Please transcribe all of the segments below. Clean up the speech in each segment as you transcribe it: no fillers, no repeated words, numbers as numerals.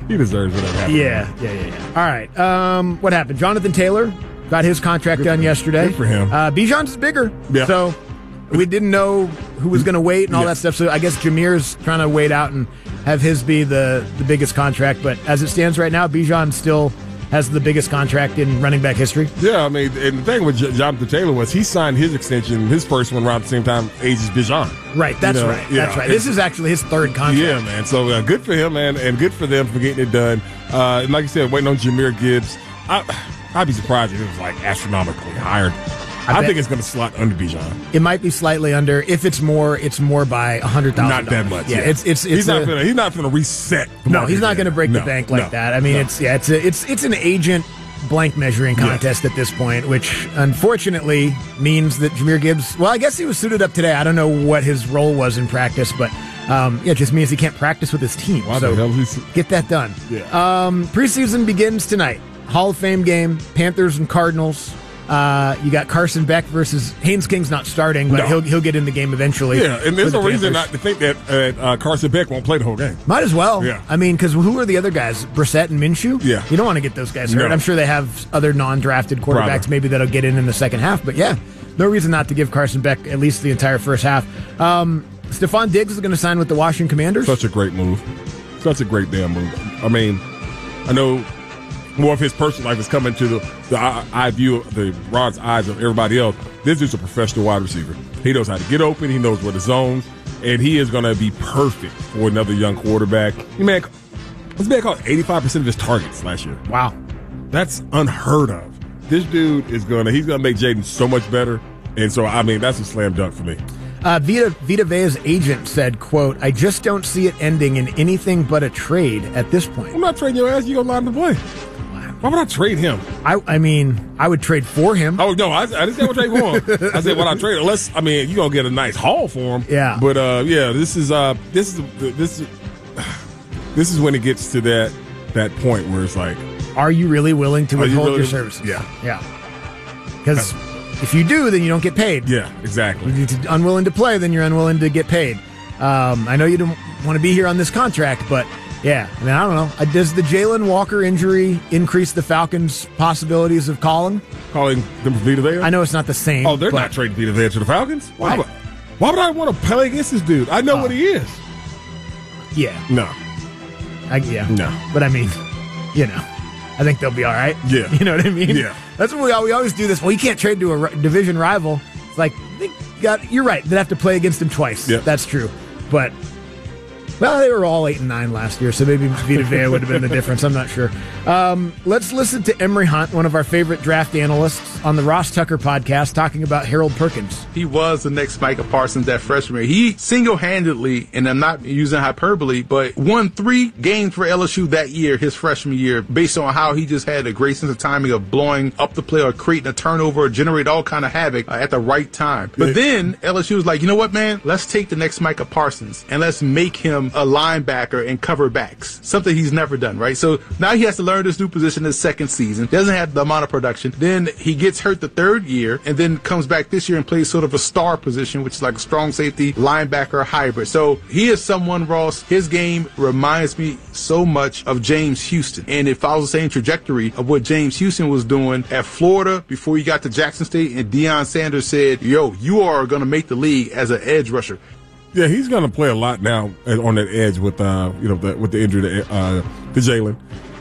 He deserves whatever happened. Yeah. All right. What happened? Jonathan Taylor got his contract done yesterday. Good for him. Bijan's is bigger. Yeah. So we didn't know who was going to wait and all that stuff. So I guess Jameer's trying to wait out and have his be the biggest contract. But as it stands right now, Bijan still has the biggest contract in running back history. Yeah, I mean, and the thing with Jonathan Taylor was he signed his extension, his first one around the same time age as Bijan. Right, that's right. Yeah. That's right. This is actually his third contract. Yeah, man. So good for him, man, and good for them for getting it done. And like you said, waiting on Jahmyr Gibbs. I'd be surprised if it was like astronomically higher. I think it's going to slot under Bijan. It might be slightly under. If it's more by $100,000. Not that much. Yeah, it's he's not going to reset. No, he's not going to break the bank like that. I mean, it's an agent blank measuring contest at this point, which unfortunately means that Jahmyr Gibbs. Well, I guess he was suited up today. I don't know what his role was in practice, but it just means he can't practice with his team. Why so the hell is he... get that done. Yeah. Preseason begins tonight. Hall of Fame game. Panthers and Cardinals. You got Carson Beck versus Haynes King's not starting, but he'll get in the game eventually. Yeah, and there's no reason not to think that Carson Beck won't play the whole game. Might as well. Yeah. I mean, because who are the other guys? Brissett and Minshew? Yeah. You don't want to get those guys hurt. No. I'm sure they have other non-drafted quarterbacks maybe that'll get in the second half. But yeah, no reason not to give Carson Beck at least the entire first half. Stephon Diggs is going to sign with the Washington Commanders. Such a great move. Such a great damn move. I mean, I know more of his personal life is coming to the eye view of the Rod's eyes of everybody else. This dude's a professional wide receiver. He knows how to get open. He knows where the zones, and he is going to be perfect for another young quarterback. This man caught 85% of his targets last year. Wow, that's unheard of. This dude he's going to make Jaden so much better, and so I mean that's a slam dunk for me. Vita Vea's agent said, quote, "I just don't see it ending in anything but a trade at this point." I'm not trading your ass. You're going to line the play. Why would I trade him? I mean, I would trade for him. Oh, no, I didn't say I would trade for him. I said, what I trade, unless, I mean, you're going to get a nice haul for him. Yeah. But, this is when it gets to that point where it's like, are you really willing to withhold your services? Yeah. Yeah. Because if you do, then you don't get paid. Yeah, exactly. If you're unwilling to play, then you're unwilling to get paid. I know you don't want to be here on this contract, but yeah, I mean, I don't know. Does the Jalen Walker injury increase the Falcons' possibilities of calling them for Vita Vea? I know it's not the same. Oh, they're not trading Vita Vea to the Falcons? Why would I want to play against this dude? I know what he is. Yeah. No. No. But I mean, I think they'll be all right. Yeah. You know what I mean? Yeah. That's what we always do this. Well, you can't trade to a division rival. It's like, you're right. They'd have to play against him twice. Yep. That's true. But, well, they were all 8-9 last year, so maybe Vita Vea would have been the difference. I'm not sure. Let's listen to Emory Hunt, one of our favorite draft analysts, on the Ross Tucker podcast, talking about Harold Perkins. He was the next Micah Parsons that freshman year. He single-handedly, and I'm not using hyperbole, but won 3 games for LSU that year, his freshman year, based on how he just had a great sense of timing of blowing up the play or creating a turnover or generate all kind of havoc at the right time. But then LSU was like, you know what, man? Let's take the next Micah Parsons and let's make him a linebacker and cover backs, something he's never done, right? So now he has to learn this new position his second season, doesn't have the amount of production. Then he gets hurt the third year and then comes back this year and plays sort of a star position, which is like a strong safety linebacker hybrid. So he is someone, Ross, his game reminds me so much of James Houston, and it follows the same trajectory of what James Houston was doing at Florida before he got to Jackson State, and Deion Sanders said, yo, you are going to make the league as an edge rusher. Yeah, he's going to play a lot now on that edge with with the injury to Jalen.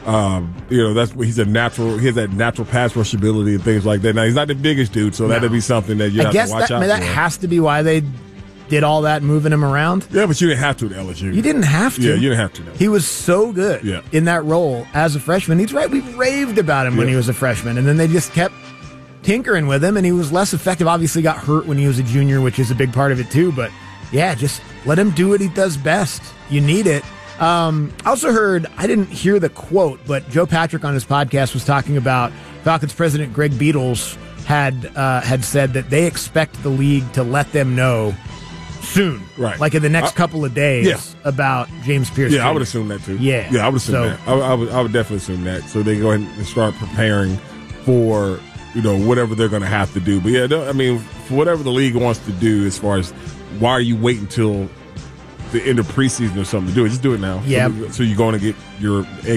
That's what he has that natural pass rush ability and things like that. Now he's not the biggest dude, so that'd be something that you have to watch out for. That has to be why they did all that, moving him around. Yeah, but you didn't have to at LSU. You didn't have to. Yeah, you didn't have to. No. He was so good in that role as a freshman. He's right. We raved about him when he was a freshman, and then they just kept tinkering with him, and he was less effective. Obviously got hurt when he was a junior, which is a big part of it too, but yeah, just let him do what he does best. You need it. I also heard, I didn't hear the quote, but Joe Patrick on his podcast was talking about Falcons president Greg Beatles had said that they expect the league to let them know soon, right? Like in the next couple of days, about James Pierce. Yeah, Jr. I would assume that too. Yeah, I would assume that. I would definitely assume that. So they go ahead and start preparing for whatever they're going to have to do. But yeah, I mean, for whatever the league wants to do, as far as why are you waiting till the end of preseason or something to do it? Just do it now. Yeah. So you're going to get your